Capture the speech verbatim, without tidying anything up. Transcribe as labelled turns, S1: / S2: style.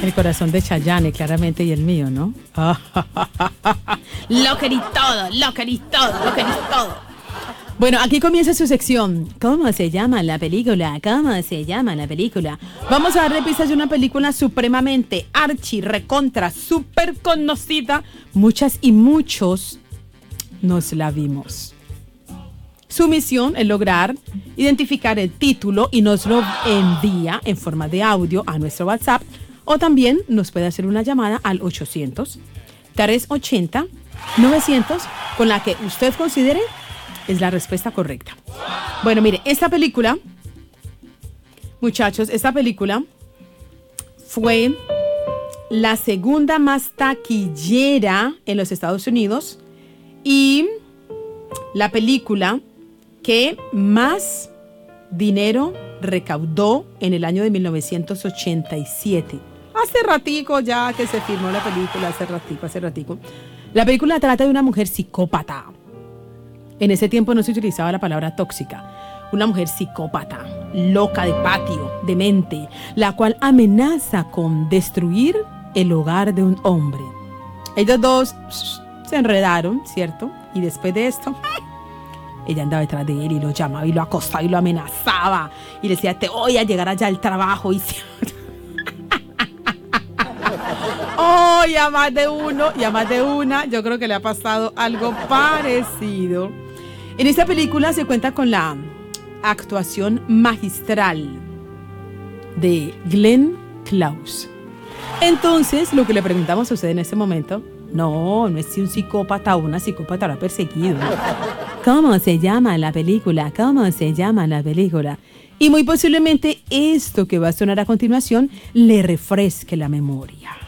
S1: El corazón de Chayanne, claramente, y el mío, ¿no? Lo querí todo, lo querí todo, lo querí todo. Bueno, aquí comienza su sección. ¿Cómo se llama la película? ¿Cómo se llama la película? Vamos a darle pistas de una película supremamente archi, recontra, súper conocida. Muchas y muchos nos la vimos. Su misión es lograr identificar el título y nos lo envía en forma de audio a nuestro WhatsApp, o también nos puede hacer una llamada al ochocientos, trescientos ochenta, novecientos, con la que usted considere es la respuesta correcta. Bueno, mire, esta película, muchachos, esta película fue la segunda más taquillera en los Estados Unidos y la película que más dinero recaudó en el año de mil novecientos ochenta y siete. Hace ratico ya que se filmó la película, hace ratico, hace ratico. La película trata de una mujer psicópata. En ese tiempo no se utilizaba la palabra tóxica. Una mujer psicópata, loca de patio, demente, la cual amenaza con destruir el hogar de un hombre. Ellos dos se enredaron, ¿cierto? Y después de esto, ella andaba detrás de él y lo llamaba y lo acosaba y lo amenazaba. Y le decía, te voy a llegar allá al trabajo. Y oh, y a más de uno, y a más de una, yo creo que le ha pasado algo parecido. En esta película se cuenta con la actuación magistral de Glenn Close. Entonces, lo que le preguntamos a usted en este momento, no, no es si un psicópata o una psicópata lo ha perseguido. ¿Cómo se llama la película? ¿Cómo se llama la película? Y muy posiblemente esto que va a sonar a continuación le refresque la memoria.